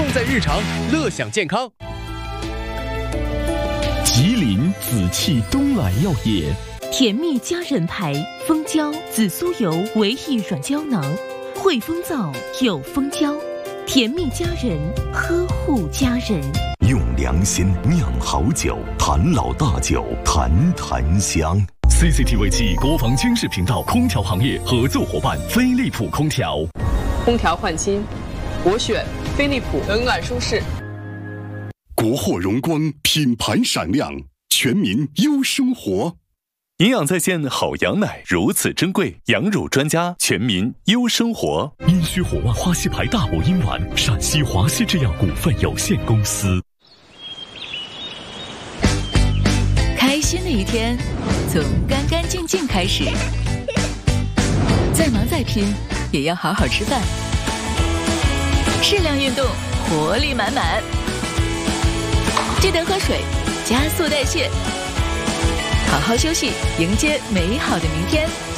在日常，乐享健康。 吉林紫气东来药业， 甜蜜佳人牌蜂胶紫苏油维 E 软胶囊，汇丰皂有蜂胶，甜蜜佳人，呵护家人。 用良心酿好酒，谈老大酒，谈檀香。 CCTV 7国防军事频道空调行业合作伙伴飞利浦空调。 空调换新，我选飞利浦，恩爱舒适。 国货荣光，品牌闪亮，全民优生活。 营养在线好羊奶如此珍贵，羊乳专家全民优生活。阴虚火旺花溪牌大补阴丸，陕西华西制药股份有限公司。 开心的一天从干干净净开始，再忙再拼也要好好吃饭，适量运动，活力满满，记得喝水，加速代谢，好好休息，迎接美好的明天。